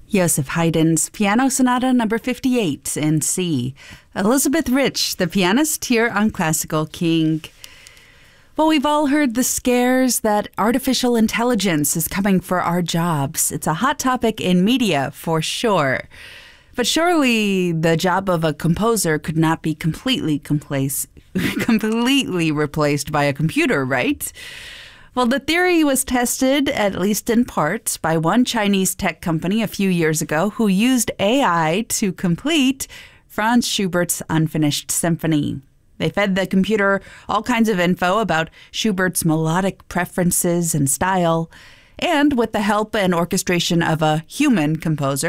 Joseph Haydn's Piano Sonata Number 58 in C. Elizabeth Rich, the pianist, here on Classical King. Well, we've all heard the scares that artificial intelligence is coming for our jobs. It's a hot topic in media, for sure. But surely the job of a composer could not be completely replaced by a computer, right? Well, the theory was tested, at least in part, by one Chinese tech company a few years ago who used AI to complete Franz Schubert's Unfinished Symphony. They fed the computer all kinds of info about Schubert's melodic preferences and style, and with the help and orchestration of a human composer,